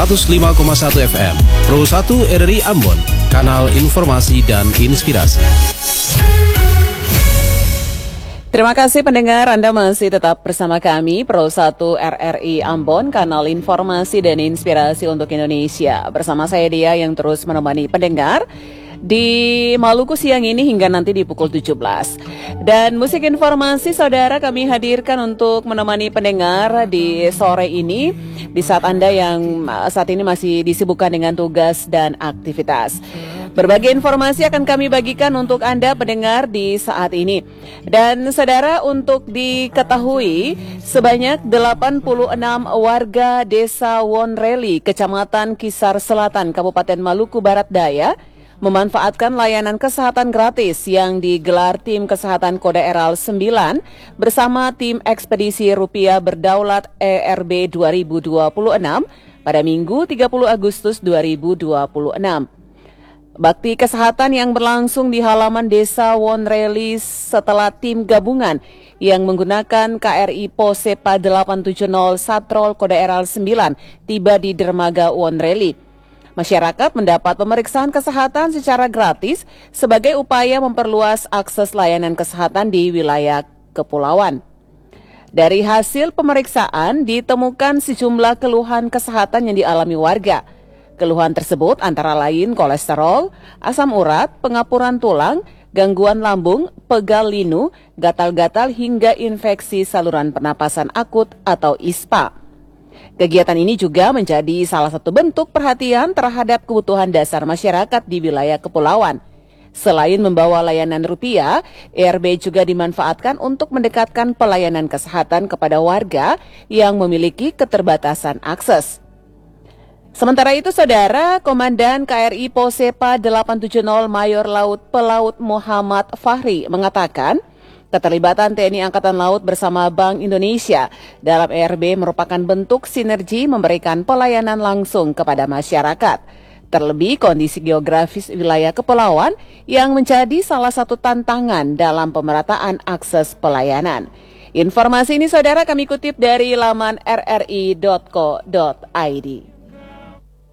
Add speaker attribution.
Speaker 1: 105,1 FM, Pro 1 RRI Ambon, kanal informasi dan inspirasi.
Speaker 2: Terima kasih pendengar, Anda masih tetap bersama kami, Pro 1 RRI Ambon, kanal informasi dan inspirasi untuk Indonesia. Bersama saya Dia yang terus menemani pendengar di Maluku siang ini hingga nanti di pukul 17. Dan musik informasi saudara kami hadirkan untuk menemani pendengar di sore ini, di saat Anda yang saat ini masih disibukkan dengan tugas dan aktivitas. Berbagai informasi akan kami bagikan untuk Anda pendengar di saat ini. Dan saudara, untuk diketahui, sebanyak 86 warga desa Wonreli, Kecamatan Kisar Selatan, Kabupaten Maluku Barat Daya, memanfaatkan layanan kesehatan gratis yang digelar Tim Kesehatan Kode Eral 9 bersama Tim Ekspedisi Rupiah Berdaulat ERB 2026 pada Minggu 30 Agustus 2026. Bakti kesehatan yang berlangsung di halaman desa Wonreli setelah tim gabungan yang menggunakan KRI Posepa 870 Satrol Kode Eral 9 tiba di dermaga Wonreli. Masyarakat mendapat pemeriksaan kesehatan secara gratis sebagai upaya memperluas akses layanan kesehatan di wilayah kepulauan. Dari hasil pemeriksaan ditemukan sejumlah keluhan kesehatan yang dialami warga. Keluhan tersebut antara lain kolesterol, asam urat, pengapuran tulang, gangguan lambung, pegal linu, gatal-gatal hingga infeksi saluran pernapasan akut atau ISPA. Kegiatan ini juga menjadi salah satu bentuk perhatian terhadap kebutuhan dasar masyarakat di wilayah kepulauan. Selain membawa layanan rupiah, ERB juga dimanfaatkan untuk mendekatkan pelayanan kesehatan kepada warga yang memiliki keterbatasan akses. Sementara itu, saudara, Komandan KRI Posepa 870 Mayor Laut Pelaut Muhammad Fahri mengatakan, keterlibatan TNI Angkatan Laut bersama Bank Indonesia dalam ERB merupakan bentuk sinergi memberikan pelayanan langsung kepada masyarakat. Terlebih kondisi geografis wilayah kepulauan yang menjadi salah satu tantangan dalam pemerataan akses pelayanan. Informasi ini saudara kami kutip dari laman rri.co.id.